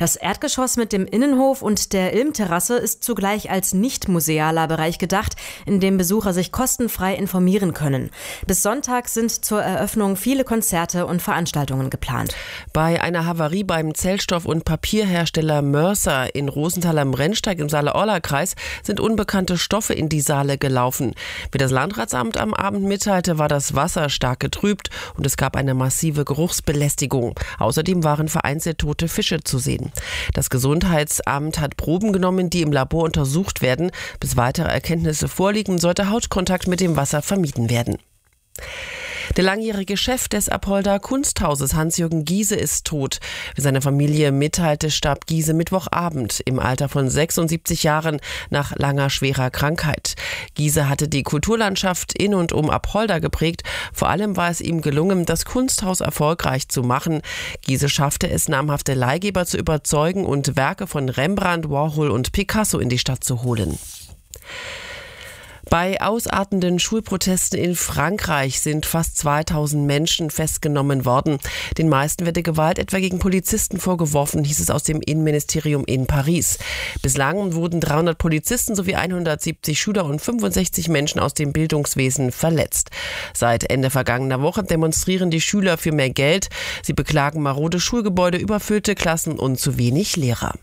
Das Erdgeschoss mit dem Innenhof und der Ilm-Terrasse ist zugleich als nicht-musealer Bereich gedacht, in dem Besucher sich kostenfrei informieren können. Bis Sonntag sind zur Eröffnung viele Konzerte und Veranstaltungen geplant. Bei einer Havarie beim Zellstoff- und Papierhersteller Mörser in Rosenthal am Rennsteig im Saale-Orla-Kreis sind unbekannte Stoffe in die Saale gelaufen. Wie das Landratsamt am Abend mitteilte, war das Wasser stark getrübt und es gab eine massive Geruchsbelästigung. Außerdem waren vereinzelt tote Fische zu sehen. Das Gesundheitsamt hat Proben genommen, die im Labor untersucht werden. Bis weitere Erkenntnisse vorliegen, sollte Hautkontakt mit dem Wasser vermieden werden. Der langjährige Chef des Apolda Kunsthauses, Hans-Jürgen Giese, ist tot. Wie seine Familie mitteilte, starb Giese Mittwochabend im Alter von 76 Jahren nach langer, schwerer Krankheit. Giese hatte die Kulturlandschaft in und um Apolda geprägt. Vor allem war es ihm gelungen, das Kunsthaus erfolgreich zu machen. Giese schaffte es, namhafte Leihgeber zu überzeugen und Werke von Rembrandt, Warhol und Picasso in die Stadt zu holen. Bei ausartenden Schulprotesten in Frankreich sind fast 2000 Menschen festgenommen worden. Den meisten werde Gewalt etwa gegen Polizisten vorgeworfen, hieß es aus dem Innenministerium in Paris. Bislang wurden 300 Polizisten sowie 170 Schüler und 65 Menschen aus dem Bildungswesen verletzt. Seit Ende vergangener Woche demonstrieren die Schüler für mehr Geld. Sie beklagen marode Schulgebäude, überfüllte Klassen und zu wenig Lehrer.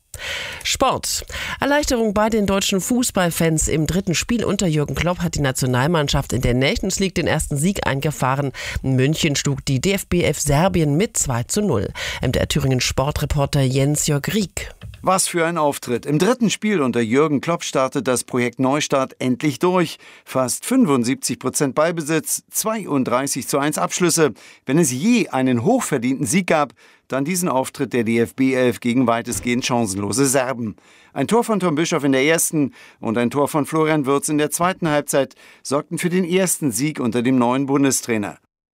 Sport. Erleichterung bei den deutschen Fußballfans. Im dritten Spiel unter Jürgen Klopp hat die Nationalmannschaft in der Nations League den ersten Sieg eingefahren. In München schlug die DFB 11 Serbien mit 2:0. MDR Thüringen Sportreporter Jens-Jörg Rieck. Was für ein Auftritt. Im dritten Spiel unter Jürgen Klopp startet das Projekt Neustart endlich durch. Fast 75% Ballbesitz, 32:1 Abschlüsse. Wenn es je einen hochverdienten Sieg gab, dann diesen Auftritt der DFB 11 gegen weitestgehend chancenlose Serben. Ein Tor von Tom Bischoff in der ersten und ein Tor von Florian Wirtz in der zweiten Halbzeit sorgten für den ersten Sieg unter dem neuen Bundestrainer.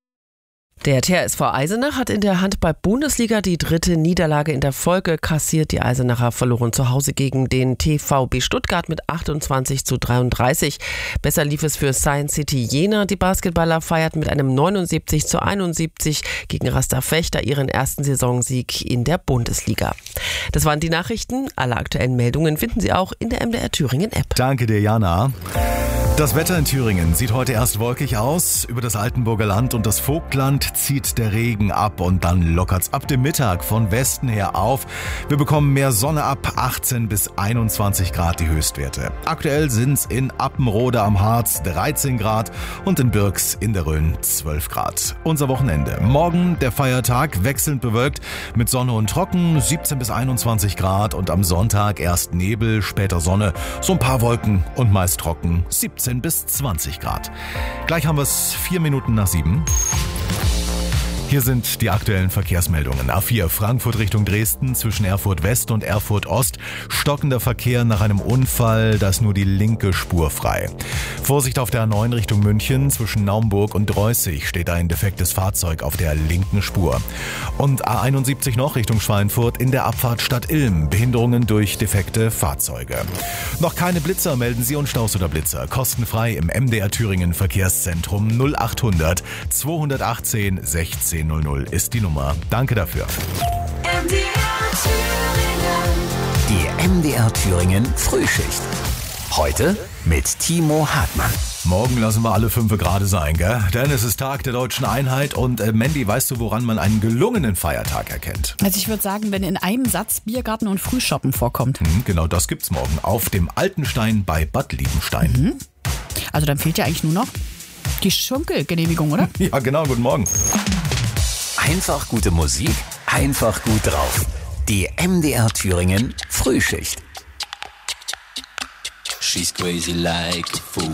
Der THSV Eisenach hat in der Handball-Bundesliga die dritte Niederlage in der Folge kassiert. Die Eisenacher verloren zu Hause gegen den TVB Stuttgart mit 28:33. Besser lief es für Science City Jena. Die Basketballer feierten mit einem 79:71 gegen Rasta Fechter ihren ersten Saisonsieg in der Bundesliga. Das waren die Nachrichten. Alle aktuellen Meldungen finden Sie auch in der MDR Thüringen App. Danke dir, Jana. Das Wetter in Thüringen sieht heute erst wolkig aus. Über das Altenburger Land und das Vogtland zieht der Regen ab und dann lockert's ab dem Mittag von Westen her auf. Wir bekommen mehr Sonne ab, 18 bis 21 Grad die Höchstwerte. Aktuell sind's in Appenrode am Harz 13 Grad und in Birks in der Rhön 12 Grad. Unser Wochenende. Morgen der Feiertag, wechselnd bewölkt mit Sonne und Trocken, 17 bis 21 Grad und am Sonntag erst Nebel, später Sonne, so ein paar Wolken und meist trocken, 17 bis 20 Grad. Gleich haben wir es 4 Minuten nach 7. Hier sind die aktuellen Verkehrsmeldungen. A4 Frankfurt Richtung Dresden zwischen Erfurt West und Erfurt Ost. Stockender Verkehr nach einem Unfall, da ist nur die linke Spur frei. Vorsicht auf der A9 Richtung München zwischen Naumburg und Dreußig steht ein defektes Fahrzeug auf der linken Spur. Und A71 noch Richtung Schweinfurt in der Abfahrt Stadt Ilm. Behinderungen durch defekte Fahrzeuge. Noch keine Blitzer, melden Sie und Staus oder Blitzer. Kostenfrei im MDR Thüringen Verkehrszentrum 0800 218 1600 ist die Nummer. Danke dafür. Die MDR Thüringen Frühschicht. Heute mit Timo Hartmann. Morgen lassen wir alle 5 gerade sein, gell? Denn es ist Tag der deutschen Einheit und Mandy, weißt du, woran man einen gelungenen Feiertag erkennt? Also ich würde sagen, wenn in einem Satz Biergarten und Frühshoppen vorkommt. Genau, das gibt's morgen auf dem Altenstein bei Bad Liebenstein. Also dann fehlt ja eigentlich nur noch die Schunkelgenehmigung, oder? Ja, genau, guten Morgen. Einfach gute Musik, einfach gut drauf. Die MDR Thüringen Frühschicht. She's crazy like a fool.